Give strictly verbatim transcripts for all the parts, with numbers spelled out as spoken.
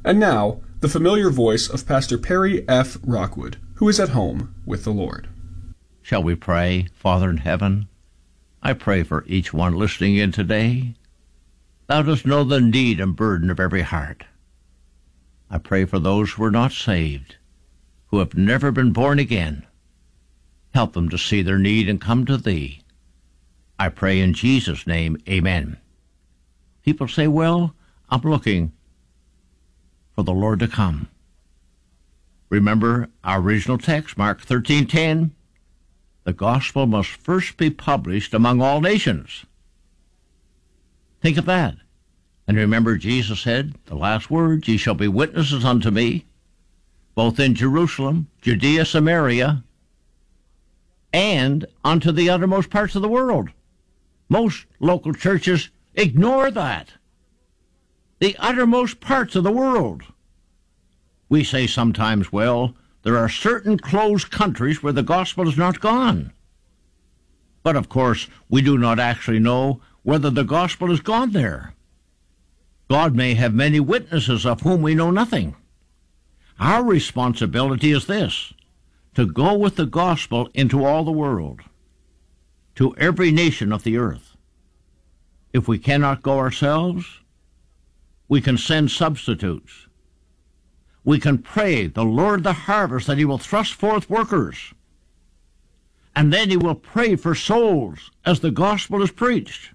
And now, the familiar voice of Pastor Perry F. Rockwood, who is at home with the Lord. Shall we pray? Father in heaven, I pray for each one listening in today. Thou dost know the need and burden of every heart. I pray for those who are not saved, who have never been born again. Help them to see their need and come to Thee. I pray in Jesus' name, amen. People say, well, I'm looking for the Lord to come. Remember our original text, Mark thirteen ten. The gospel must first be published among all nations. Think of that. And remember, Jesus said, the last words, ye shall be witnesses unto me, both in Jerusalem, Judea, Samaria, and unto the uttermost parts of the world. Most local churches ignore that. The uttermost parts of the world. We say sometimes, well, there are certain closed countries where the gospel is not gone. But of course, we do not actually know whether the gospel is gone there. God may have many witnesses of whom we know nothing. Our responsibility is this, to go with the gospel into all the world, to every nation of the earth. If we cannot go ourselves, we can send substitutes. We can pray the Lord of the harvest that He will thrust forth workers. And then He will pray for souls as the gospel is preached.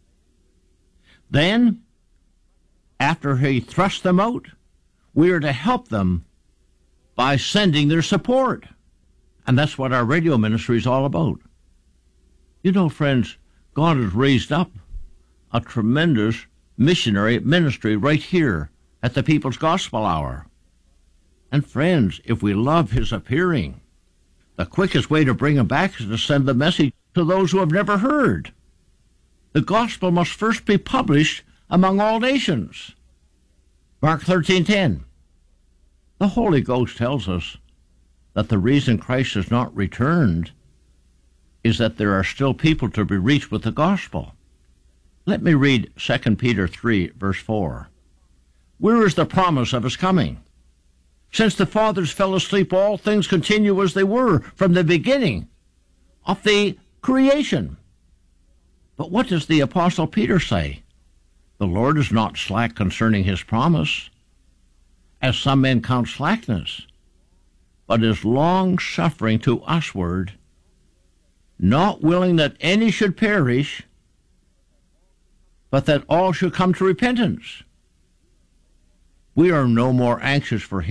Then, after He thrusts them out, we are to help them by sending their support. And that's what our radio ministry is all about. You know, friends, God has raised up a tremendous missionary ministry right here at the People's Gospel Hour. And friends, if we love His appearing, the quickest way to bring Him back is to send the message to those who have never heard. The gospel must first be published among all nations. Mark thirteen ten. The Holy Ghost tells us that the reason Christ has not returned is that there are still people to be reached with the gospel. Let me read Second Peter three, verse four. Where is the promise of His coming? Since the fathers fell asleep, all things continue as they were from the beginning of the creation. But what does the Apostle Peter say? The Lord is not slack concerning His promise, as some men count slackness, but is long-suffering to usward, not willing that any should perish, but that all should come to repentance. We are no more anxious for Him